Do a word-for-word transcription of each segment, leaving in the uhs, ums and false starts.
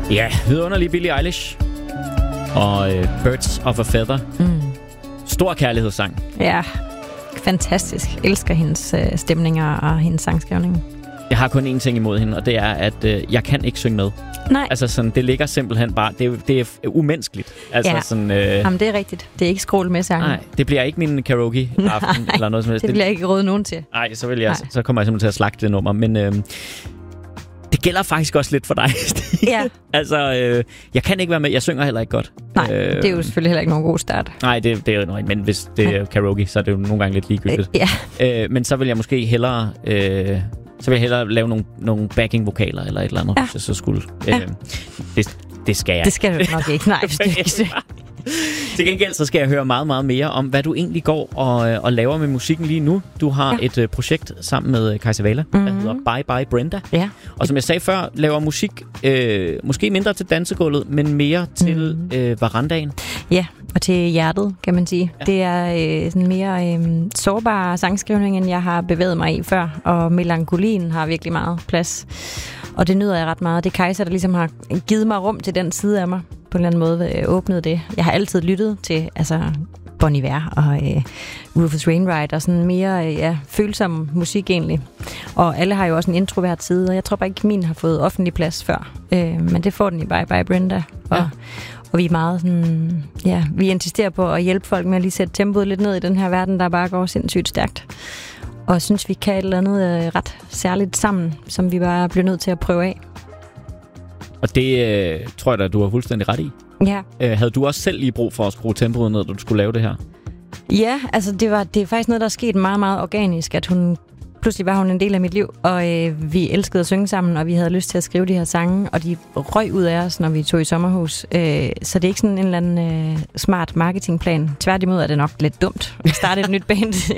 Ja, vidunderlig Billie Eilish. Og uh, Birds of a Feather. Mm. Stor kærlighedssang. Ja, fantastisk. Elsker hendes øh, stemninger og hendes sangskrivning. Jeg har kun én ting imod hende, og det er, at øh, jeg kan ikke synge med. Nej. Altså sådan, det ligger simpelthen bare, det er, det er umenneskeligt. Altså ja. sådan, øh, Jamen, det er rigtigt. Det er ikke skrål med sangen. Nej, det bliver ikke min karaoke-aften eller noget som helst. det bliver jeg ikke råde nogen til. Nej, så, vil jeg, så, så kommer jeg simpelthen til at slagte det nummer. Men øh, det gælder faktisk også lidt for dig. Ja. altså, øh, jeg kan ikke være med. Jeg synger heller ikke godt. Nej, øh, det er jo selvfølgelig heller ikke nogen god start. Nej, det, det er jo noget. Men hvis det er karaoke, så er det jo nogle gange lidt ligegyldigt. Øh, ja. øh, men så vil jeg måske hellere... Øh, så vil jeg hellere lave nogle, nogle backing-vokaler eller et eller andet, ja. hvis jeg så skulle. Ja. Øh, det, det skal jeg. Det skal du nok ikke. Nej, hvis du ikke synes. Til gengæld så skal jeg høre meget, meget mere om, hvad du egentlig går og, og laver med musikken lige nu. Du har ja. et uh, projekt sammen med Kajsa Wala, mm-hmm. der hedder Bye Bye Brenda. Ja. Og som jeg sagde før, laver musik øh, måske mindre til dansegulvet, men mere til mm-hmm. øh, verandaen. Ja, og til hjertet, kan man sige. Ja. Det er øh, sådan mere øh, sårbar sangskrivning, end jeg har bevæget mig i før. Og melankolien har virkelig meget plads. Og det nyder jeg ret meget. Det er Kajsa, der ligesom har givet mig rum til den side af mig. På en eller anden måde øh, åbnet det. Jeg har altid lyttet til altså Bon Iver og øh, Rufus Wainwright og sådan mere øh, ja, følsom musik egentlig. Og alle har jo også en introvert side, og jeg tror bare ikke, min har fået offentlig plads før. Øh, men det får den i Bye Bye Brenda. Og, ja. og vi er meget sådan, ja, vi insisterer på at hjælpe folk med at lige sætte tempoet lidt ned i den her verden, der bare går sindssygt stærkt. Og jeg synes, vi kan et eller andet øh, ret særligt sammen, som vi bare bliver nødt til at prøve af. Og det øh, tror jeg da, du har fuldstændig ret i. Ja. Øh, havde du også selv lige brug for at skrue tempoet ned, da du skulle lave det her? Ja, altså det, var, det er faktisk noget, der er sket meget, meget organisk, at hun pludselig var hun en del af mit liv, og øh, vi elskede at synge sammen, og vi havde lyst til at skrive de her sange, og de røg ud af os, når vi tog i sommerhus. Øh, så det er ikke sådan en eller anden øh, smart marketingplan. Tværtimod er det nok lidt dumt at starte et nyt band,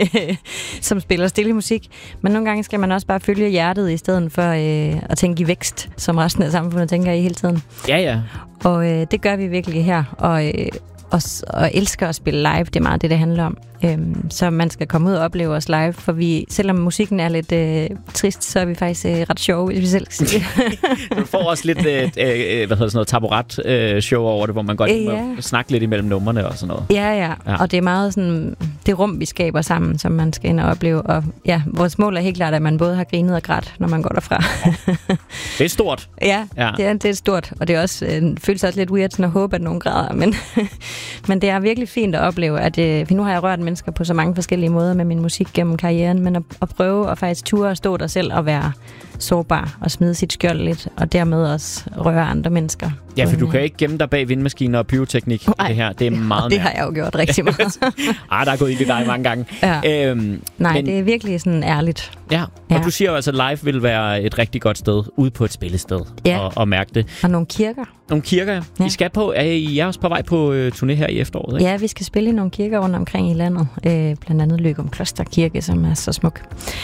som spiller stille musik. Men nogle gange skal man også bare følge hjertet, i stedet for øh, at tænke i vækst, som resten af samfundet tænker i hele tiden. Ja, ja. Og øh, det gør vi virkelig her, og... Øh, Og, og elsker at spille live, det er meget det, det handler om. Øhm, så man skal komme ud og opleve os live, for vi, selvom musikken er lidt øh, trist, så er vi faktisk øh, ret sjove, hvis vi selv skal sige. Du får også lidt øh, øh, hvad hedder sådan noget taburet-show øh, over det, hvor man godt øh, ja. må snakke lidt imellem numrene og sådan noget. Ja, ja, ja. Og det er meget sådan det rum, vi skaber sammen, som man skal ind og opleve. Og ja, vores mål er helt klart, at man både har grinet og grædt, når man går derfra. Det er stort. Ja, ja. Det, er, det er stort, og det er også, øh, føles også lidt weird sådan at håbe, at nogen græder, men, men det er virkelig fint at opleve, at øh, for nu har jeg rørt mennesker på så mange forskellige måder med min musik gennem karrieren, men at, at prøve at faktisk ture og stå der selv og være sårbar og smide sit skjold lidt, og dermed også røre andre mennesker. Ja, for du kan ikke gemme dig bag vindmaskiner og pyroteknik. Ej, det her. Det er meget det har jeg jo gjort rigtig meget. ah, der er gået ind i dig mange gange. Ja. Øhm, Nej, men, det er virkelig sådan ærligt. Ja, og ja. Du siger jo altså, at live vil være et rigtig godt sted, ude på et spillested, ja. og, og mærke det. Og nogle kirker. Nogle kirker, ja. I skal på. Er I er også på vej på øh, turné her i efteråret, ikke? Ja, vi skal spille i nogle kirker rundt omkring i landet. Øh, blandt andet Løgum Kloster Kirke, som er så smuk.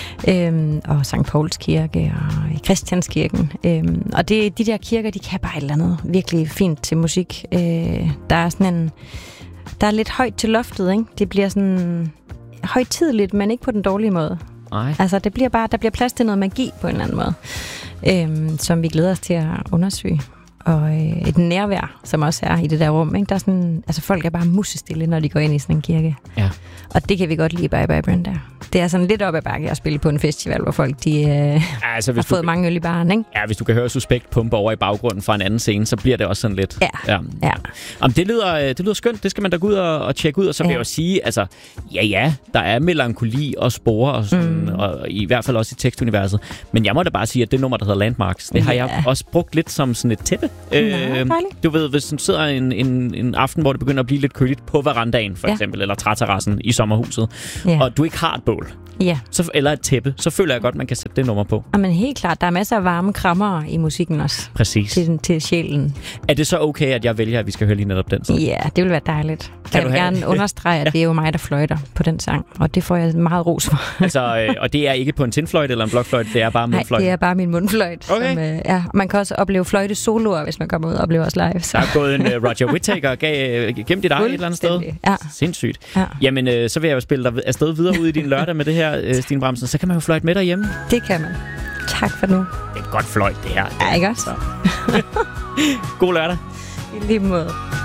Øhm, og Sankt Pauls Kirke og Christianskirken. Øhm, og det, de der kirker, de kan bare et eller andet virkelig fint til musik. Øh, der er sådan en... Der er lidt højt til loftet, ikke? Det bliver sådan højtideligt, men ikke på den dårlige måde. Nej. Altså, det bliver bare, der bliver plads til noget magi på en eller anden måde, øhm, som vi glæder os til at undersøge. Og øh, et nærvær, som også er i det der rum, ikke? Der er sådan, altså folk er bare musestille, når de går ind i sådan en kirke. Ja. Og det kan vi godt lide, Bye Bye Brenda. Det er sådan lidt op ad bakke at spille på en festival, hvor folk de, øh, ja, altså, har fået du, mange øl i baren, ikke? Ja, hvis du kan høre Suspekt pumpe over i baggrunden fra en anden scene, så bliver det også sådan lidt... Ja, ja. ja. Jamen, det, lyder, det lyder skønt. Det skal man da gå ud og, og tjekke ud. Og så vil ja. jeg jo sige, altså, ja ja, der er melankoli og spore, og, sådan, mm. og i hvert fald også i tekstuniverset. Men jeg må da bare sige, at det nummer, der hedder Landmarks, det har ja. jeg også brugt lidt som sådan et tæppe. Ja, øh, du ved, hvis du sidder en, en, en aften, hvor det begynder at blive lidt køligt på verandaen, for ja. eksempel, eller træterrassen i sommerhuset, ja. og du ikke har et bål, ja. så, eller et tæppe, så føler jeg godt, man kan sætte det nummer på. Men helt klart, der er masser af varme krammer i musikken også. Præcis. Til, til sjælen. Er det så okay, at jeg vælger, at vi skal høre lige netop den sang? Ja, det vil være dejligt. Kan jeg vil have... gerne understrege, at det er jo mig, der fløjter på den sang, og det får jeg meget ros for. altså, øh, og det er ikke på en tinfløjte eller en blokfløjte, det er bare mundfløjte? Nej, det er bare min mundfløjte. Okay. Som, øh, ja. Man kan også opleve fløjte soloer, hvis man kommer ud og oplever os live. Så. Der er gået en uh, Roger Whittaker gav, uh, gemt i dig et eller andet sted. Ja. Sindssygt. Ja. Jamen, øh, så vil jeg jo spille dig afsted videre ud i din lørdag med det her, øh, Stine Bramsen. Så kan man jo fløjte med derhjemme. Det kan man. Tak for nu. Det er et godt fløjt, det her. Ja, ikke også? God lørdag. I lige måde.